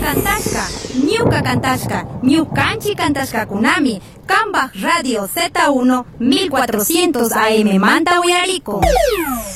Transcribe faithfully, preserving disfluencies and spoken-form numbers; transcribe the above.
kantashka, ñuka kantashka, ñukanchi kantashka kunami, Kambaj Radio Z uno mil cuatrocientos A M manta uyariko.